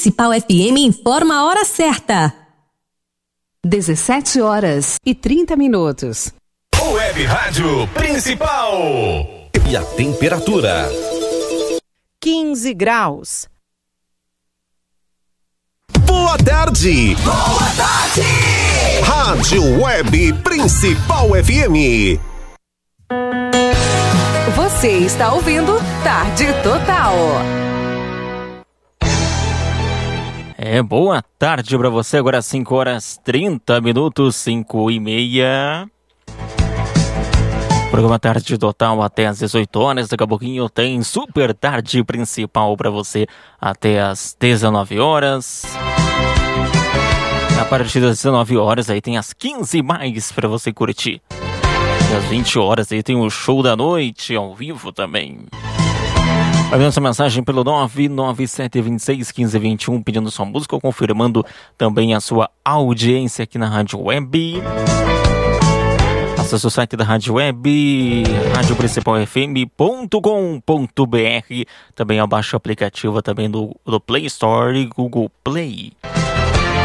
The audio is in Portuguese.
Principal FM informa a hora certa. 17h30. Web Rádio Principal. E a temperatura? 15 graus. Boa tarde. Boa tarde. Rádio Web Principal FM. Você está ouvindo Tarde Total. Boa tarde pra você, agora 5h30, 5h30. Programa Tarde Total até às 18h, daqui a pouquinho tem Super Tarde Principal pra você até às 19h. A partir das 19h aí tem as 15 mais pra você curtir. E às 20h aí tem o show da noite ao vivo também. Vai vendo essa mensagem pelo 997261521 pedindo sua música ou confirmando também a sua audiência aqui na Rádio Web. Acesse o site da Rádio Web, radioprincipalfm.com.br. Também abaixa o aplicativo também do Play Store e Google Play.